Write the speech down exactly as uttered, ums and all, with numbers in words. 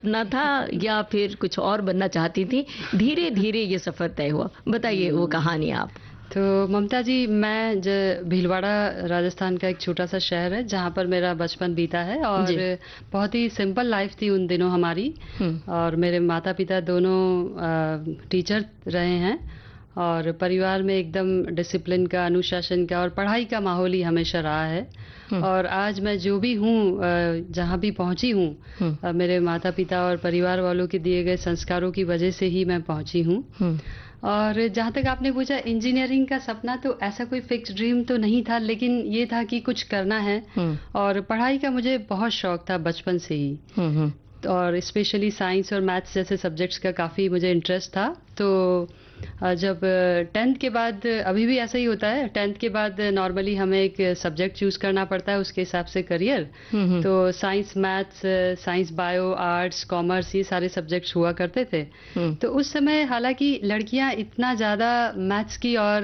ना था या फिर कुछ और बनना चाहती थी? धीरे-धीरे ये सफ़र तय हुआ। बताइए वो कहानी आप। तो ममता जी, मैं ज भीलवाड़ा राजस्थान का एक छोटा-सा शहर है जहाँ पर मेरा बचपन बीता है और जी। बहुत ही सिंपल लाइफ थी उन दिनों हमारी। हुँ। और मेरे माता-पिता दोनों अ, टीचर रहे हैं और परिवार में एकदम डिसिप्लिन का, अनुशासन का और पढ़ाई का माहौल ही हमेशा रहा है। हुँ। और आज मैं जो भी हूँ, अ, जहाँ भी पहुँची हूँ, हुँ। अ, मेरे माता-पिता और परिवार वालों के दिए गए संस्कारों की वजह से ही मैं पहुँची हूँ। हुँ। और जहाँ तक आपने पूछा इंजीनियरिंग का सपना, तो ऐसा कोई फिक्स ड्रीम तो नहीं था, लेकिन ये था कि कुछ करना है। हुँ। और पढ़ाई का मुझे बहुत शौक था बचपन से ही। हुँ, हुँ। और स्पेशली साइंस और मैथ्स जैसे सब्जेक्ट्स का काफ़ी मुझे इंटरेस्ट था। तो अ, जब टेंथ के बाद, अभी भी ऐसा ही होता है, टेंथ के बाद नॉर्मली हमें एक सब्जेक्ट चूज़ करना पड़ता है, उसके हिसाब से करियर। हुँ, हुँ। तो science, maths, science, bio, arts, commerce, ये सारे सब्जेक्ट्स हुआ करते थे। हुँ। तो उस समय हालांकि लड़कियां इतना ज़्यादा मैथ्स की और